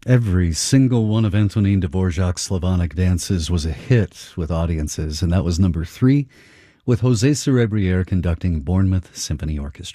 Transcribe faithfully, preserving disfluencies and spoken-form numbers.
Every single one of Antonin Dvorak's Slavonic dances was a hit with audiences, and that was number three, with Jose Cerebriere conducting Bournemouth Symphony Orchestra.